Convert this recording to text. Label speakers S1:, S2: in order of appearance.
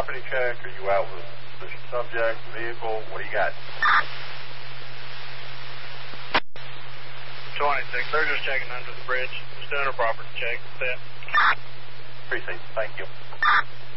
S1: property check? Are you out with the subject, vehicle? What do you got?
S2: 26. They're just checking under the bridge. Just doing a property check. That's it.
S1: Precinct. Thank you.